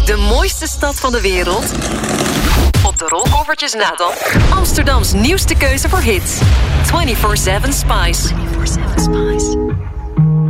De mooiste stad van de wereld. Op de rolkoffertjes na dan. Amsterdams nieuwste keuze voor hits. 24/7 Spice.